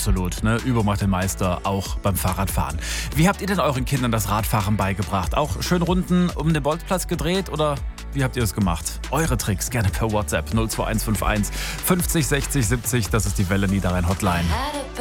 absolut. Ne? Übung macht den Meister, auch beim Fahrradfahren. Wie habt ihr denn euren Kindern das Radfahren beigebracht? Auch schön Runden um den Bolzplatz gedreht oder wie habt ihr es gemacht? Eure Tricks gerne per WhatsApp 02151 50 60 70. Das ist die Welle Niederrhein Hotline.